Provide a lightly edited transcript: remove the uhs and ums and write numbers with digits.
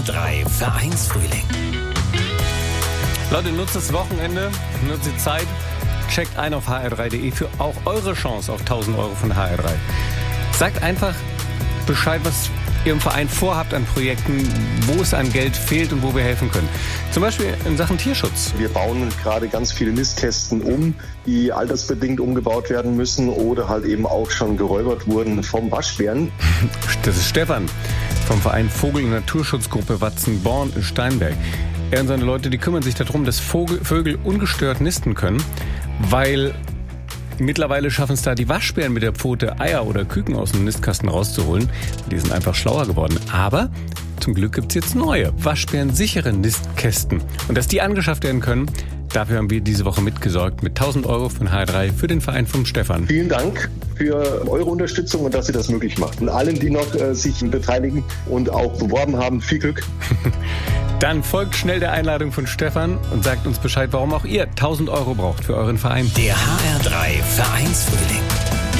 HR3 Vereinsfrühling. Leute, nutzt das Wochenende, nutzt die Zeit, checkt ein auf hr3.de für auch eure Chance auf 1.000 Euro von HR3. Sagt einfach Bescheid, was ihr im Verein vorhabt an Projekten, wo es an Geld fehlt und wo wir helfen können. Zum Beispiel in Sachen Tierschutz. Wir bauen gerade ganz viele Nistkästen um, die altersbedingt umgebaut werden müssen oder halt eben auch schon geräubert wurden vom Waschbären. Das ist Stefan vom Verein Vogel- und Naturschutzgruppe Watzenborn in Steinberg. Er und seine Leute, die kümmern sich darum, dass Vögel ungestört nisten können, weil mittlerweile schaffen es da die Waschbären mit der Pfote, Eier oder Küken aus dem Nistkasten rauszuholen. Die sind einfach schlauer geworden. Aber zum Glück gibt es jetzt neue, waschbärensichere Nistkästen. Und dass die angeschafft werden können, dafür haben wir diese Woche mitgesorgt mit 1.000 Euro von HR3 für den Verein vom Stefan. Vielen Dank für eure Unterstützung und dass ihr das möglich macht. Und allen, die noch sich beteiligen und auch beworben haben, viel Glück. Dann folgt schnell der Einladung von Stefan und sagt uns Bescheid, warum auch ihr 1.000 Euro braucht für euren Verein. Der HR3 Vereinsfrühling.